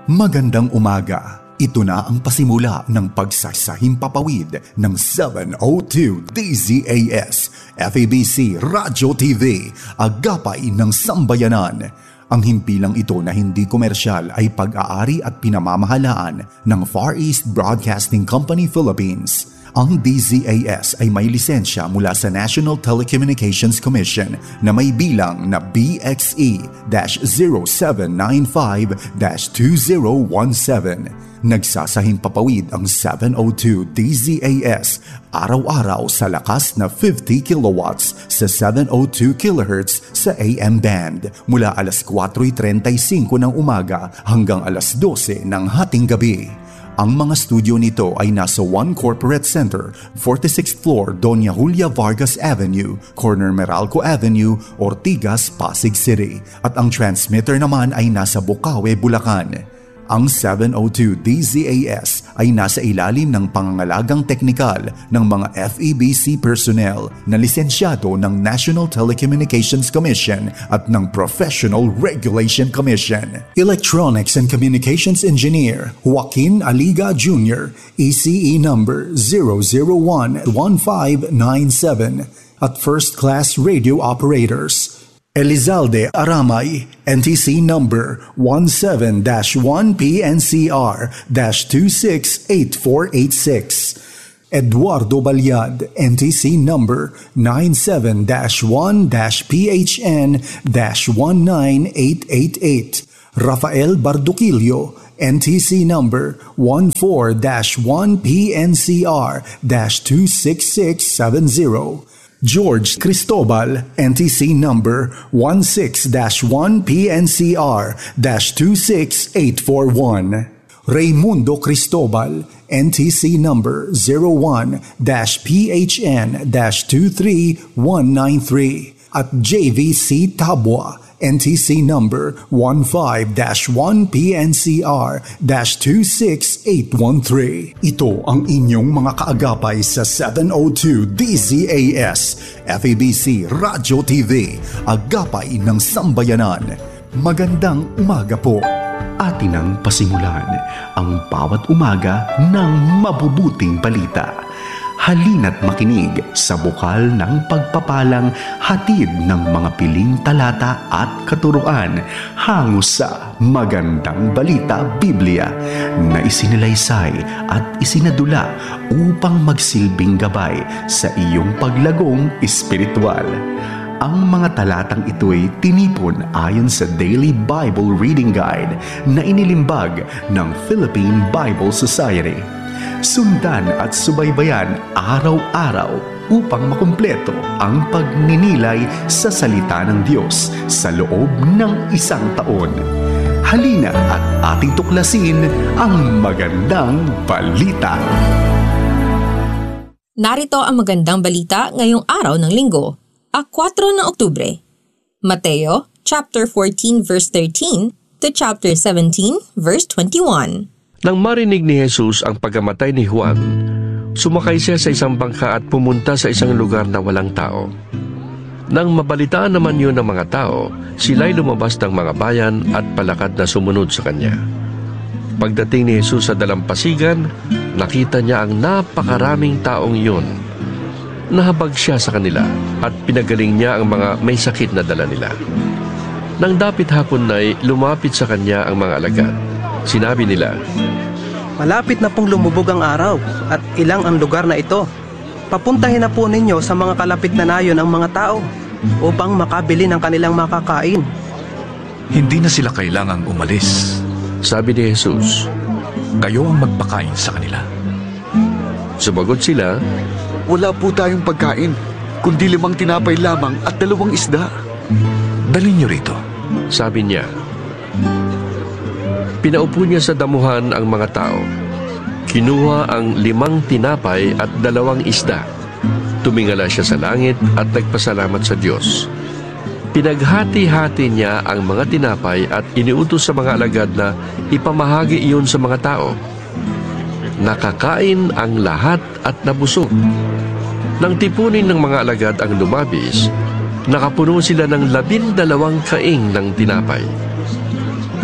Magandang umaga. Ito na ang pasimula ng pagsasahimpapawid ng 702 DZAS, FEBC Radyo TV, Agapay ng Sambayanan. Ang himpilang ito na hindi komersyal ay pag-aari at pinamamahalaan ng Far East Broadcasting Company Philippines. Ang DZAS ay may lisensya mula sa National Telecommunications Commission na may bilang na BXE-0795-2017. Nagsasahimpapawid ang 702 DZAS araw-araw sa lakas na 50 kilowatts sa 702 kHz sa AM band mula alas 4:35 ng umaga hanggang alas 12 ng hating gabi. Ang mga studio nito ay nasa One Corporate Center, 46th floor, Doña Julia Vargas Avenue, corner Meralco Avenue, Ortigas, Pasig City. At ang transmitter naman ay nasa Bukawe, Bulacan. Ang 702 DZAS ay nasa ilalim ng pangangalagang teknikal ng mga FEBC personnel na lisensyado ng National Telecommunications Commission at ng Professional Regulation Commission. Electronics and Communications Engineer Joaquin Aliga Jr., ECE number 0011597 at First Class Radio Operators. Elizalde Aramay, NTC number 17-1PNCR-268486. Eduardo Balyad, NTC number 97-1-PHN-19888. Rafael Barduquillo, NTC number 14-1PNCR-26670. George Cristobal, NTC number 16-1PNCR-26841. Raymundo Cristobal, NTC number 01-PHN-23193. At JVC Tabwa, NTC number 15-1PNCR-26813. Ito ang inyong mga kaagapay sa 702 DZAS, FEBC Radyo TV, Agapay ng Sambayanan. Magandang umaga po. Atin ang pasimulan ang bawat umaga ng mabubuting balita. Halina't makinig sa bukal ng pagpapalang hatid ng mga piling talata at katuruan hango sa Magandang Balita Biblia na isinilaysay at isinadula upang magsilbing gabay sa iyong paglagong espiritual. Ang mga talatang ito'y tinipon ayon sa Daily Bible Reading Guide na inilimbag ng Philippine Bible Society. Sundan at subaybayan araw-araw upang makumpleto ang pagninilay sa salita ng Diyos sa loob ng isang taon. Halina at ating tuklasin ang magandang balita. Narito ang magandang balita ngayong araw ng linggo, 4 ng Oktubre. Mateo chapter 14 verse 13 to chapter 17 verse 21. Nang marinig ni Jesus ang pagkamatay ni Juan, sumakay siya sa isang bangka at pumunta sa isang lugar na walang tao. Nang mabalitaan naman yun ng mga tao, sila'y lumabas ng mga bayan at palakad na sumunod sa kanya. Pagdating ni Jesus sa dalampasigan, nakita niya ang napakaraming taong yun. Nahabag siya sa kanila at pinagaling niya ang mga may sakit na dala nila. Nang dapit hapon na'y lumapit sa kanya ang mga alagad. Sinabi nila, "Malapit na pong lumubog ang araw at ilang ang lugar na ito. Papuntahin na po ninyo sa mga kalapit na nayon ang mga tao upang makabili ng kanilang makakain." Hindi na sila kailangang umalis. Sabi ni Jesus, Kayo ang magpakain sa kanila. Sumagot sila, Wala po tayong pagkain, kundi 5 tinapay lamang at 2 isda. Dalhin niyo rito. Sabi niya. Pinaupo niya sa damuhan ang mga tao. Kinuha ang 5 tinapay at 2 isda. Tumingala siya sa langit at nagpasalamat sa Diyos. Pinaghati-hati niya ang mga tinapay at iniutos sa mga alagad na ipamahagi iyon sa mga tao. Nakakain ang lahat at nabusog. Nang tipunin ng mga alagad ang lumabis, nakapuno sila ng 12 kaing ng tinapay.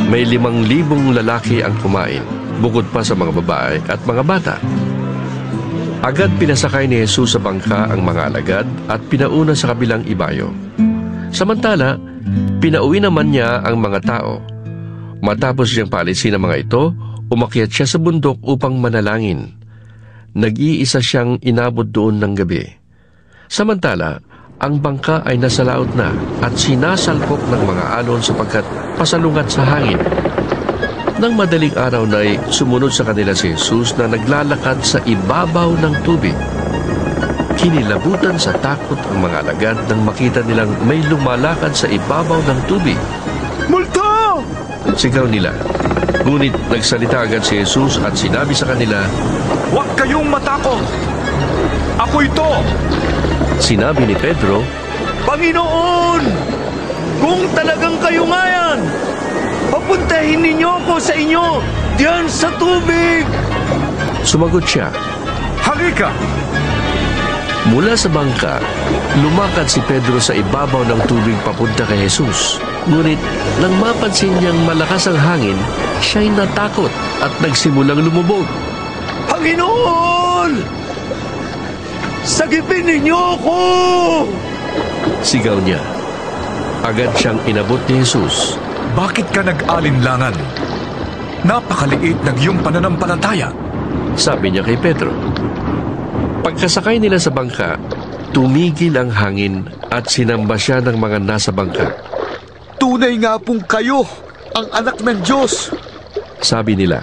May 5,000 lalaki ang kumain, bukod pa sa mga babae at mga bata. Agad pinasakay ni Jesus sa bangka ang mga alagad at pinauna sa kabilang ibayo. Samantala, pinauwi naman niya ang mga tao. Matapos siyang paalisin ang mga ito, umakyat siya sa bundok upang manalangin. Nag-iisa siyang inabot doon ng gabi. Samantala, ang bangka ay nasa laot na at sinasalpok ng mga alon sapagkat pasalungat sa hangin. Nang madaling araw na ay sumunod sa kanila si Jesus na naglalakad sa ibabaw ng tubig. Kinilabutan sa takot ang mga alagad nang makita nilang may lumalakad sa ibabaw ng tubig. Multo! Sigaw nila. Ngunit nagsalita agad si Jesus at sinabi sa kanila, Huwag kayong matakot! Ako ito! Sinabi ni Pedro, Panginoon! Kung talagang kayo nga yan, papuntahin ninyo ako sa inyo diyan sa tubig! Sumagot siya. Halika! Mula sa bangka, lumakad si Pedro sa ibabaw ng tubig papunta kay Jesus. Ngunit nang mapansin niyang malakas ang hangin, siya'y natakot at nagsimulang lumubog. Panginoon! Sagipin ninyo ako! Sigaw niya. Agad siyang inabot ni Jesus. Bakit ka nag-alinlangan? Napakaliit ng iyong pananampalataya. Sabi niya kay Pedro. Pagkasakay nila sa bangka, tumigil ang hangin at sinamba siya ng mga nasa bangka. Tunay nga pong kayo, ang anak ng Diyos. Sabi nila.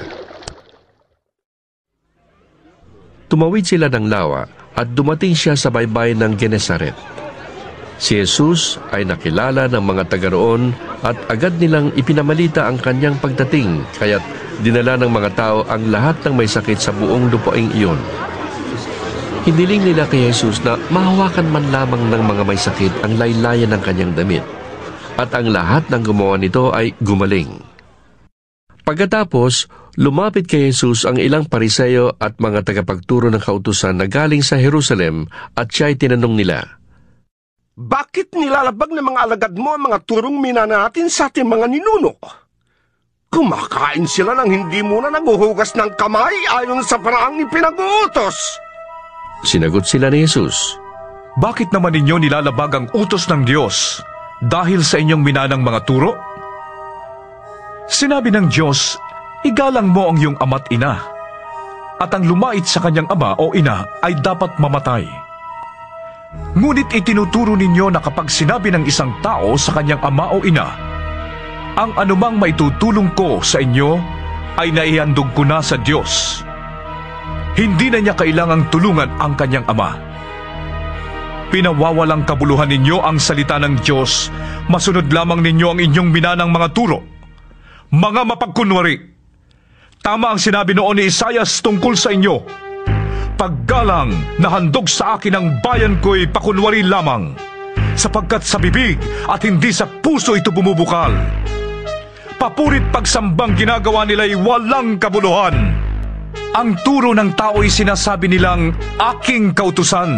Tumawid sila ng lawa at dumating siya sa baybayin ng Genesaret. Si Jesus ay nakilala ng mga taga roon at agad nilang ipinamalita ang kanyang pagdating, kaya't dinala ng mga tao ang lahat ng may sakit sa buong lupaing iyon. Hiniling nila kay Jesus na mahawakan man lamang ng mga may sakit ang laylayan ng kanyang damit, at ang lahat ng gumawa nito ay gumaling. Pagkatapos, lumapit kay Jesus ang ilang Pariseo at mga tagapagturo ng kautusan na galing sa Jerusalem at siya'y tinanong nila, Bakit nilalabag ng mga alagad mo ang mga turong minana natin sa ating mga ninuno? Kumakain sila nang hindi muna naguhugas ng kamay ayon sa paraang ipinag-uutos. Sinagot sila ni Jesus, Bakit naman ninyo nilalabag ang utos ng Diyos dahil sa inyong minanang mga turo? Sinabi ng Diyos, igalang mo ang iyong ama't ina, at ang lumait sa kanyang ama o ina ay dapat mamatay. Ngunit itinuturo ninyo na kapag sinabi ng isang tao sa kanyang ama o ina, ang anumang maitutulong ko sa inyo ay naihandog ko na sa Diyos. Hindi na niya kailangang tulungan ang kanyang ama. Pinawawalang kabuluhan ninyo ang salita ng Diyos, masunod lamang ninyo ang inyong minanang mga turo. Mga mapagkunwari, tama ang sinabi noon ni Isaias tungkol sa inyo, Paggalang na handog sa akin ang bayan ko'y pakunwari lamang, sapagkat sa bibig at hindi sa puso ito bumubukal. Papurit pagsambang ginagawa nila'y walang kabuluhan. Ang turo ng tao'y sinasabi nilang aking kautusan.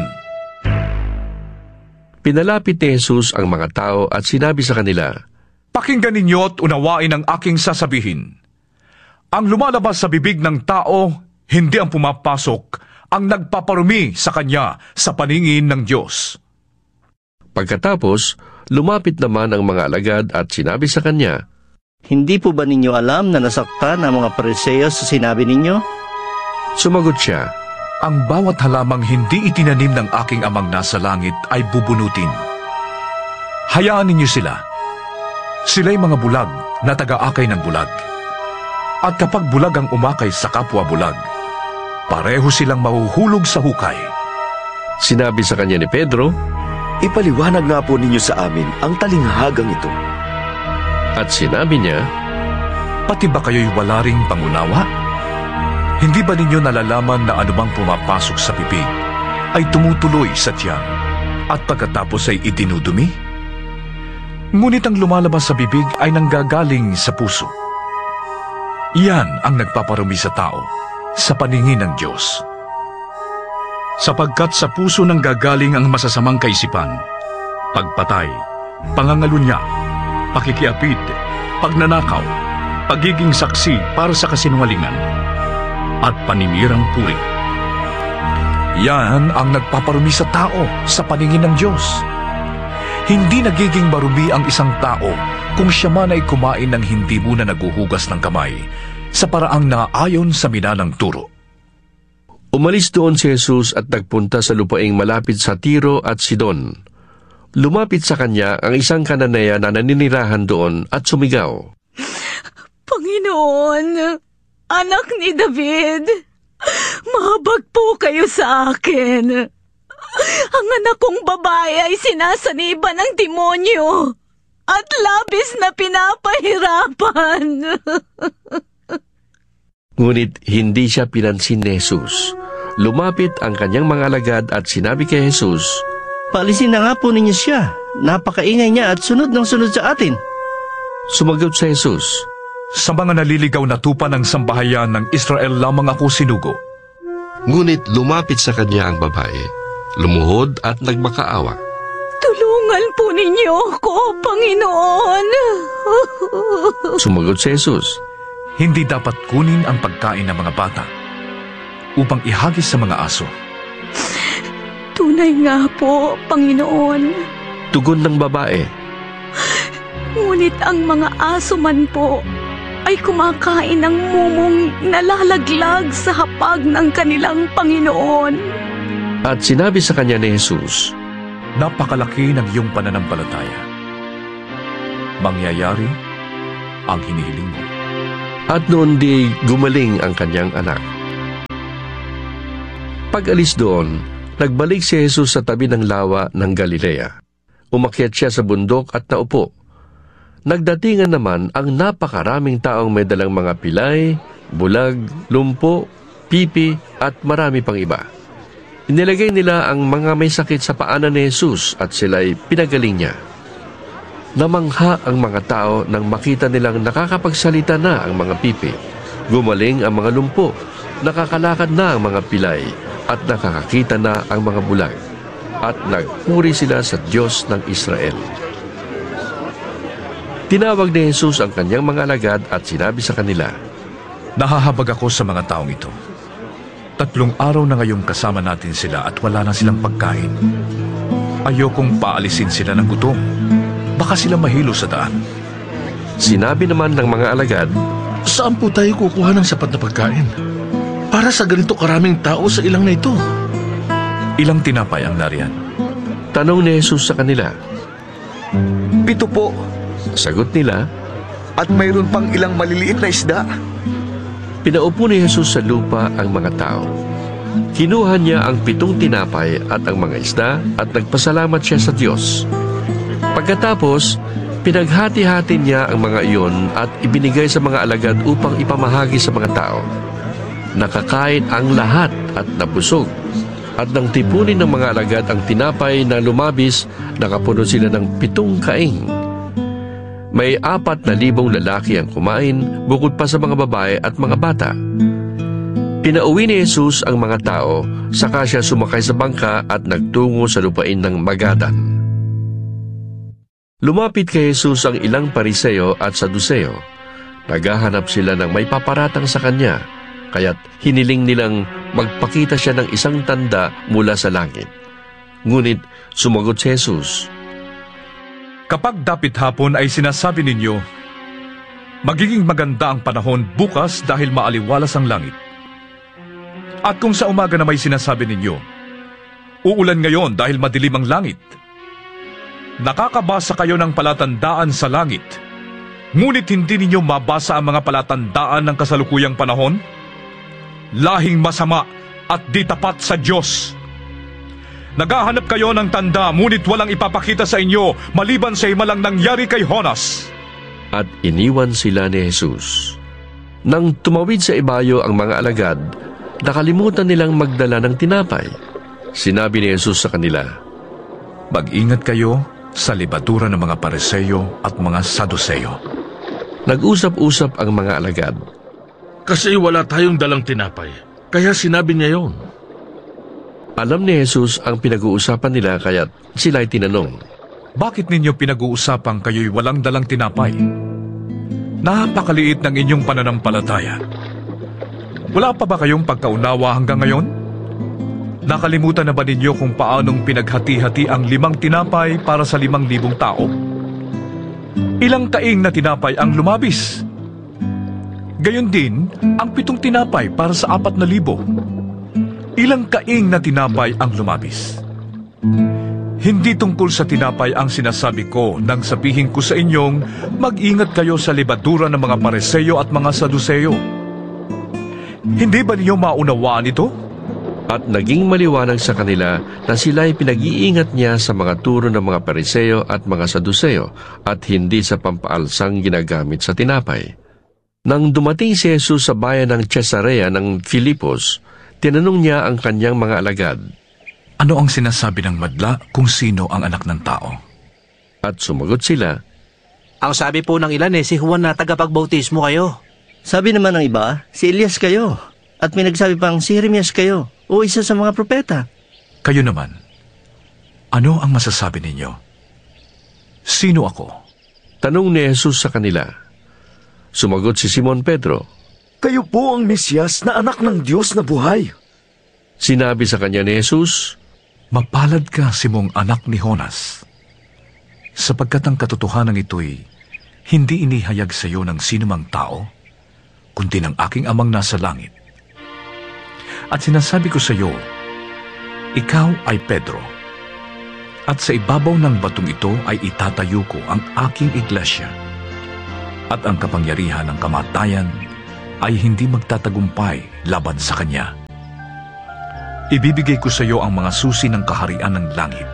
Pinalapit ni Jesus ang mga tao at sinabi sa kanila, Pakinggan ninyo at unawain ang aking sasabihin. Ang lumalabas sa bibig ng tao, hindi ang pumapasok, ang nagpaparumi sa kanya sa paningin ng Diyos. Pagkatapos, lumapit naman ang mga alagad at sinabi sa kanya, Hindi po ba ninyo alam na nasaktan ang mga Pariseo sa sinabi ninyo? Sumagot siya, Ang bawat halamang hindi itinanim ng aking amang nasa langit ay bubunutin. Hayaan ninyo sila. Sila'y mga bulag na taga-akay ng bulag. At kapag bulag ang umakay sa kapwa bulag, pareho silang mahuhulog sa hukay. Sinabi sa kanya ni Pedro, Ipaliwanag nga po ninyo sa amin ang talinghagang ito. At sinabi niya, Pati ba kayo'y wala ring pangunawa? Hindi ba ninyo nalalaman na anumang pumapasok sa bibig ay tumutuloy sa tiyan at pagkatapos ay itinudumi? Ngunit ang lumalabas sa bibig ay nanggagaling sa puso. Iyan ang nagpaparumi sa tao sa paningin ng Diyos. Sapagkat sa puso nanggagaling ang masasamang kaisipan, pagpatay, pangangalunya, pakikiapid, pagnanakaw, pagiging saksi para sa kasinungalingan at paninirang puri. Yan ang nagpaparumi sa tao sa paningin ng Diyos. Hindi nagiging marumi ang isang tao kung siya man ay kumain ng hindi muna naguhugas ng kamay sa paraang naayon sa minanang turo. Umalis doon si Jesus at nagpunta sa lupaing malapit sa Tiro at Sidon. Lumapit sa kanya ang isang Kananea na naninirahan doon at sumigaw, Panginoon, anak ni David, mahabag po kayo sa akin. Ang anak kong babae ay sinasaniban ng demonyo at labis na pinapahirapan. Ngunit hindi siya pinansin ni Jesus. Lumapit ang kanyang mga alagad at sinabi kay Jesus, Paalisin na nga po ninyo siya. Napakaingay niya at sunod ng sunod sa atin. Sumagot si Jesus, Sa mga naliligaw na tupa ng sambahayan ng Israel lamang ako sinugo. Ngunit lumapit sa kanya ang babae, lumuhod at nagmakaawa. Tulungan po ninyo ako, Panginoon. Sumagot si Jesus, Hindi dapat kunin ang pagkain ng mga bata upang ihagis sa mga aso. Tunay nga po, Panginoon. tugon ng babae. Ngunit ang mga aso man po ay kumakain ng mumong nalalaglag sa hapag ng kanilang Panginoon. At sinabi sa kanya ni Jesus, Napakalaki ng iyong pananampalataya. Mangyayari ang hinihiling mo. At noon di gumaling ang kanyang anak. Pag-alis doon, nagbalik si Jesus sa tabi ng lawa ng Galilea. Umakyat siya sa bundok at naupo. Nagdatingan naman ang napakaraming taong may dalang mga pilay, bulag, lumpo, pipi at marami pang iba. Inilagay nila ang mga may sakit sa paanan ni Jesus at sila'y pinagaling niya. Namangha ang mga tao nang makita nilang nakakapagsalita na ang mga pipi. Gumaling ang mga lumpo, nakakalakad na ang mga pilay, at nakakakita na ang mga bulag. At nagpuri sila sa Diyos ng Israel. Tinawag ni Jesus ang kanyang mga alagad at sinabi sa kanila, Nahahabag ako sa mga taong ito. 3 araw na ngayong kasama natin sila at wala na silang pagkain. Ayokong paalisin sila ng gutom. Baka sila mahilo sa daan. Sinabi naman ng mga alagad, Saan po tayo kukuha ng sapat na pagkain? Para sa ganito karaming tao sa ilang na ito. Ilang tinapay ang nariyan? Tanong ni Jesus sa kanila. 7 po. Sagot nila, At mayroon pang ilang maliliit na isda. pinaupo ni Jesus sa lupa ang mga tao. Kinuha niya ang 7 tinapay at ang mga isda at nagpasalamat siya sa Diyos. Pagkatapos, pinaghati-hati niya ang mga iyon at ibinigay sa mga alagad upang ipamahagi sa mga tao. Nakakain ang lahat at nabusog. At nang tipunin ng mga alagad ang tinapay na lumabis, nakapuno sila ng 7 kaing. May 4,000 lalaki ang kumain, bukod pa sa mga babae at mga bata. Pinauwi ni Jesus ang mga tao, saka siya sumakay sa bangka at nagtungo sa lupain ng Magadan. Lumapit kay Jesus ang ilang Pariseo at Saduseo. Naghahanap sila ng may paparatang sa kanya, kaya't hiniling nilang magpakita siya ng isang tanda mula sa langit. Ngunit sumagot si Jesus, Kapag dapit hapon ay sinasabi ninyo, magiging maganda ang panahon bukas dahil maaliwalas ang langit. At kung sa umaga na may sinasabi ninyo, uulan ngayon dahil madilim ang langit. Nakakabasa kayo ng palatandaan sa langit, ngunit hindi ninyo mabasa ang mga palatandaan ng kasalukuyang panahon? Lahing masama at di tapat sa Diyos. Naghahanap kayo ng tanda, ngunit walang ipapakita sa inyo maliban sa himalang nangyari kay Jonas. At iniwan sila ni Jesus. Nang tumawid sa ibayo ang mga alagad, nakalimutan nilang magdala ng tinapay. Sinabi ni Jesus sa kanila, Mag-ingat kayo sa libadura ng mga Pariseo at mga Saduseo. Nag-usap-usap ang mga alagad. Kasi wala tayong dalang tinapay. Kaya sinabi niya yon. Alam ni Jesus ang pinag-uusapan nila kaya't sila'y tinanong, Bakit ninyo pinag-uusapang kayo'y walang dalang tinapay? Napakaliit ng inyong pananampalataya. Wala pa ba kayong pagkaunawa hanggang ngayon? Nakalimutan na ba ninyo kung paanong pinaghati-hati ang 5 tinapay para sa 5,000 tao? Ilang taing na tinapay ang lumabis? Gayon din ang 7 tinapay para sa 4,000. Ilang kaing na tinapay ang lumabis? Hindi tungkol sa tinapay ang sinasabi ko nang sabihin ko sa inyong mag-ingat kayo sa libadura ng mga Pariseo at mga Saduceo. Hindi ba niyo maunawaan ito? At naging maliwanag sa kanila na sila'y pinag-iingat niya sa mga turo ng mga Pariseo at mga Saduceo at hindi sa pampaalsang ginagamit sa tinapay. Nang dumating si Jesus sa bayan ng Cesarea ng Filipos, tinanong niya ang kanyang mga alagad, "Ano ang sinasabi ng madla kung sino ang anak ng tao?" At sumagot sila, "Ang sabi po ng ilan si Juan na tagapagbautismo kayo. Sabi naman ng iba, si Elias kayo. At may nagsabi pang si Jeremias kayo o isa sa mga propeta." Kayo naman, ano ang masasabi ninyo? Sino ako? Tanong ni Jesus sa kanila. Sumagot si Simon Pedro, "Kayo po ang Mesyas na anak ng Diyos na buhay." Sinabi sa kanya ni Jesus, "Mapalad ka, Simong anak ni Jonas, sapagkat ang katotohanan ito'y hindi inihayag sa iyo ng sinumang tao, kundi ng aking amang nasa langit. At sinasabi ko sa iyo, ikaw ay Pedro, at sa ibabaw ng batong ito ay itatayo ko ang aking iglesia, at ang kapangyarihan ng kamatayan ay hindi magtatagumpay laban sa kanya. Ibibigay ko sa iyo ang mga susi ng kaharian ng langit.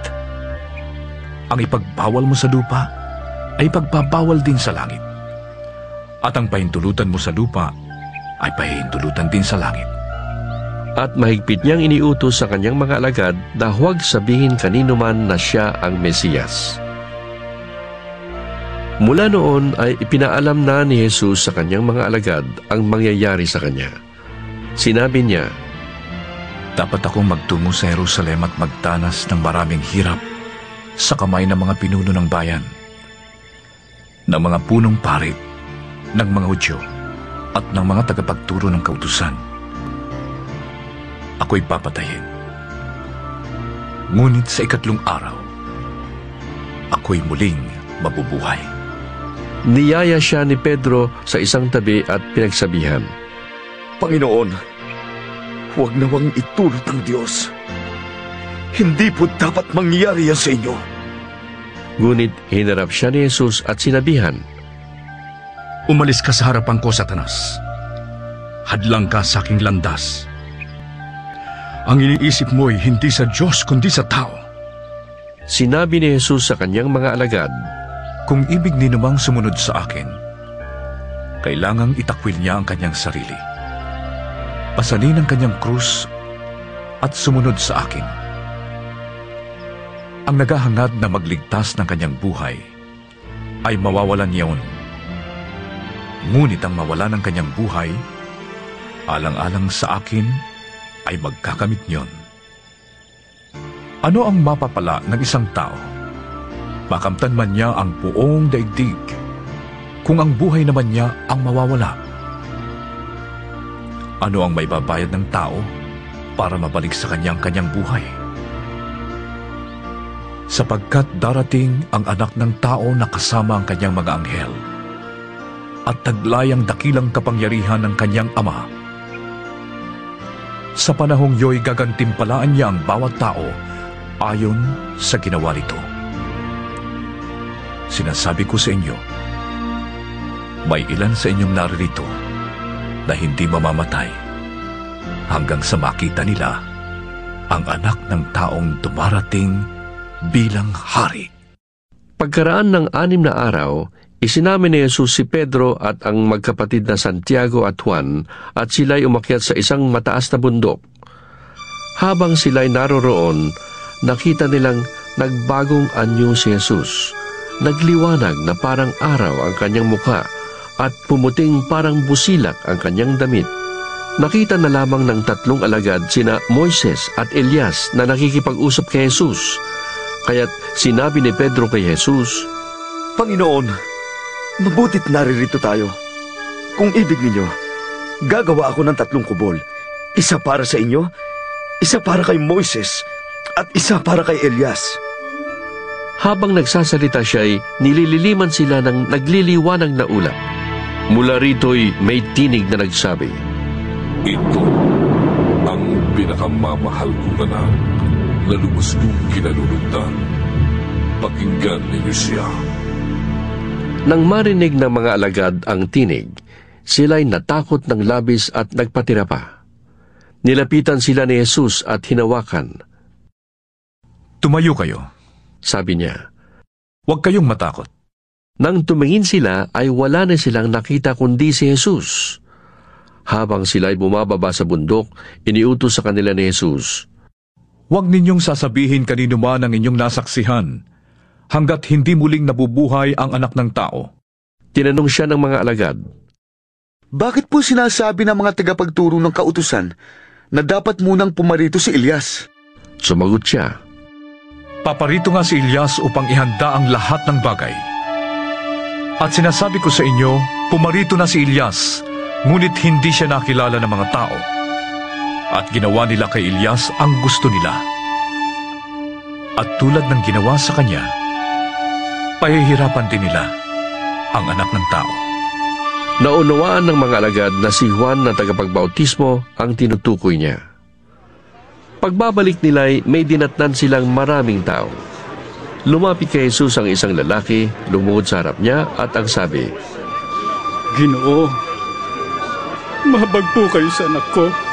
Ang ipagbawal mo sa lupa ay pagpabawal din sa langit, at ang pahintulutan mo sa lupa ay pahintulutan din sa langit." At mahigpit niyang iniutos sa kanyang mga alagad na huwag sabihin kanino man na siya ang Mesiyas. Mula noon ay ipinaalam na ni Jesus sa kanyang mga alagad ang mangyayari sa kanya. Sinabi niya, "Dapat akong magtungo sa Jerusalem at magdanas ng maraming hirap sa kamay ng mga pinuno ng bayan, ng mga punong parit, ng mga Hudyo, at ng mga tagapagturo ng kautusan. Ako'y papatayin. Ngunit sa 3 araw, ako'y muling mabubuhay." Niyaya siya ni Pedro sa isang tabi at pinagsabihan, "Panginoon, huwag nawang itulot ng Diyos. Hindi po dapat mangyari yan sa inyo." Ngunit hinarap siya ni Jesus at sinabihan, "Umalis ka sa harapan ko, Satanas. Hadlang ka sa aking landas. Ang iniisip mo'y hindi sa Diyos kundi sa tao." Sinabi ni Jesus sa kanyang mga alagad, "Kung ibig ninumang sumunod sa akin, kailangang itakwil niya ang kanyang sarili. Pasanin ang kanyang krus at sumunod sa akin. Ang naghahangad na magligtas ng kanyang buhay ay mawawalan niyon. Ngunit ang mawala ng kanyang buhay, alang-alang sa akin, ay magkakamit niyon. Ano ang mapapala ng isang tao? Makamtan man niya ang buong daigdig, kung ang buhay naman niya ang mawawala. Ano ang maibabayad ng tao para mabalik sa kanyang buhay? Sapagkat darating ang anak ng tao na kasama ang kanyang mga anghel, at taglayang dakilang kapangyarihan ng kanyang Ama. Sa panahong yo'y gagantimpalaan niya ang bawat tao ayon sa ginawa nito. Sinasabi ko sa inyo, may ilan sa inyong naririto na hindi mamamatay hanggang sa makita nila ang anak ng taong dumarating bilang hari." Pagkaraan ng 6 na araw, isinama ni Jesus si Pedro at ang magkapatid na Santiago at Juan at sila'y umakyat sa isang mataas na bundok. Habang sila'y naroroon, nakita nilang nagbagong anyo si Jesus. Nagliwanag na parang araw ang kanyang mukha at pumuting parang busilak ang kanyang damit. Nakita na lamang ng 3 alagad sina Moises at Elias na nakikipag-usap kay Jesus. Kaya't sinabi ni Pedro kay Jesus, "Panginoon, Mabutit naririto tayo. Kung ibig ninyo, gagawa ako ng 3 kubol. Isa para sa inyo, isa para kay Moises, at isa para kay Elias. Habang nagsasalita siya'y nilililiman sila ng nagliliwanag na ulap. Mula rito'y may tinig na nagsabi, Ito ang pinakamamahal kong anak na lubos kong kinalulugdan. Pakinggan ninyo siya. Nang marinig ng mga alagad ang tinig, sila'y natakot ng labis at nagpatira pa. Nilapitan sila ni Jesus at hinawakan. Tumayo kayo, sabi niya. Huwag kayong matakot. Nang tumingin sila ay wala na silang nakita kundi si Jesus. Habang sila'y bumababa sa bundok, iniutos sa kanila ni Jesus, Huwag ninyong sasabihin kanino man ang inyong nasaksihan, hanggat hindi muling nabubuhay ang anak ng tao. Tinanong siya ng mga alagad, Bakit po sinasabi ng mga tagapagturo ng kautusan na dapat munang pumarito si Elias? Sumagot siya, Paparito nga si Elias upang ihanda ang lahat ng bagay. At sinasabi ko sa inyo, pumarito na si Elias, ngunit hindi siya nakilala ng mga tao. At ginawa nila kay Elias ang gusto nila. At tulad ng ginawa sa kanya, pahihirapan din nila ang anak ng tao. Naunawaan ng mga alagad na si Juan na tagapagbautismo ang tinutukoy niya. Pagbabalik nila'y may dinatnan silang maraming tao. Lumapit kay Jesus ang isang lalaki, lumuhod sa harap niya at ang sabi, Ginoo, mahabag po kayo sa anak ko.